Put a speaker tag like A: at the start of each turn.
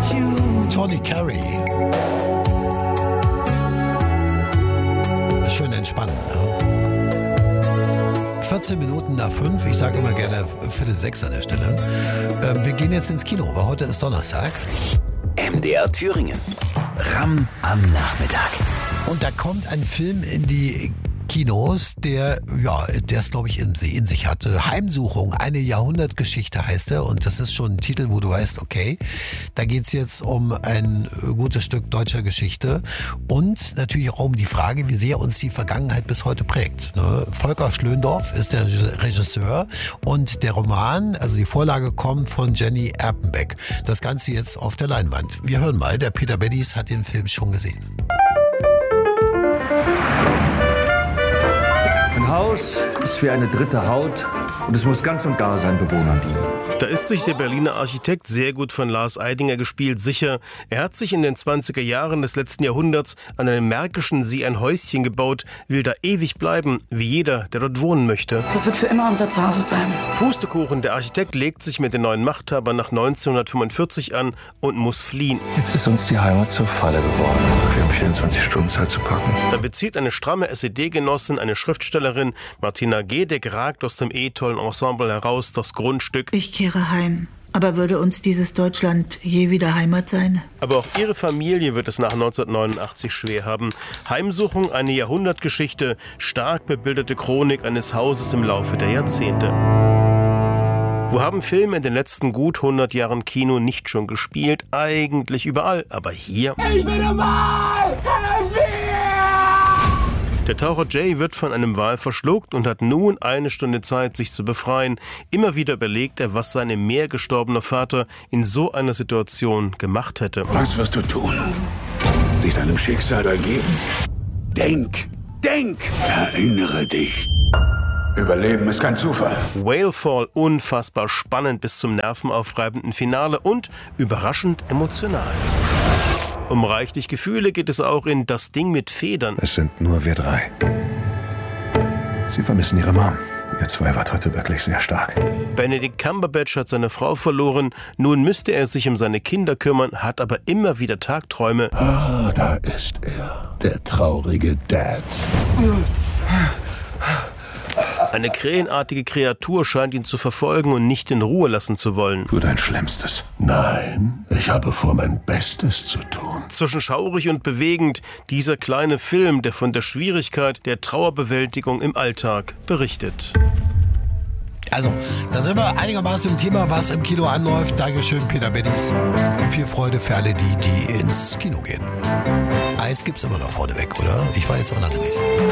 A: Tony Carey. Schön entspannend, ne? 14 Minuten nach 5. Ich sage immer gerne 5:45 an der Stelle. Wir gehen jetzt ins Kino, weil heute ist Donnerstag.
B: MDR Thüringen. Ram am Nachmittag.
A: Und da kommt ein Film in die Kinos, der es, glaube ich, in sich hatte. Heimsuchung, eine Jahrhundertgeschichte heißt er. Und das ist schon ein Titel, wo du weißt, okay, da geht's jetzt um ein gutes Stück deutscher Geschichte. Und natürlich auch um die Frage, wie sehr uns die Vergangenheit bis heute prägt. Ne? Volker Schlöndorff ist der Regisseur. Und der Roman, also die Vorlage, kommt von Jenny Erpenbeck. Das Ganze jetzt auf der Leinwand. Wir hören mal, der Peter Beddies hat den Film schon gesehen.
C: Ein Haus ist wie eine dritte Haut und es muss ganz und gar seinen Bewohnern dienen.
D: Da ist sich der Berliner Architekt, sehr gut von Lars Eidinger gespielt, sicher. Er hat sich in den 20er Jahren des letzten Jahrhunderts an einem märkischen See ein Häuschen gebaut, will da ewig bleiben, wie jeder, der dort wohnen möchte.
E: Das wird für immer unser Zuhause bleiben.
D: Pustekuchen, der Architekt legt sich mit den neuen Machthabern nach 1945 an und muss fliehen.
C: Jetzt ist uns die Heimat zur Falle geworden. Wir haben 24 Stunden Zeit zu packen.
D: Da bezieht eine stramme SED-Genossin, eine Schriftstellerin, Martina Gedeck, ragt aus dem tollen Ensemble heraus, das Grundstück.
F: Ich kehre heim. Aber würde uns dieses Deutschland je wieder Heimat sein?
D: Aber auch ihre Familie wird es nach 1989 schwer haben. Heimsuchung, eine Jahrhundertgeschichte, stark bebilderte Chronik eines Hauses im Laufe der Jahrzehnte. Wo haben Filme in den letzten gut 100 Jahren Kino nicht schon gespielt? Eigentlich überall, aber hier...
G: Ich bin der Wal! Helf mir!
D: Der Taucher Jay wird von einem Wal verschluckt und hat nun eine Stunde Zeit, sich zu befreien. Immer wieder überlegt er, was sein im Meer gestorbener Vater in so einer Situation gemacht hätte.
H: Was wirst du tun? Dich deinem Schicksal ergeben? Denk! Erinnere dich! Überleben ist kein Zufall.
D: Whalefall, unfassbar spannend bis zum nervenaufreibenden Finale und überraschend emotional. Um reichlich Gefühle geht es auch in Das Ding mit Federn.
H: Es sind nur wir drei. Sie vermissen ihre Mom. Ihr zwei wart heute wirklich sehr stark.
D: Benedict Cumberbatch hat seine Frau verloren. Nun müsste er sich um seine Kinder kümmern, hat aber immer wieder Tagträume.
H: Ah, da ist er. Der traurige Dad.
D: Eine krähenartige Kreatur scheint ihn zu verfolgen und nicht in Ruhe lassen zu wollen.
H: Tu dein Schlimmstes.
I: Nein, ich habe vor, mein Bestes zu tun.
D: Zwischen schaurig und bewegend, dieser kleine Film, der von der Schwierigkeit der Trauerbewältigung im Alltag berichtet.
A: Also, da sind wir einigermaßen im Thema, was im Kino anläuft. Dankeschön, Peter Beddies. Und viel Freude für alle, die ins Kino gehen. Eis gibt's immer noch vorneweg, oder? Ich war jetzt auch lange nicht.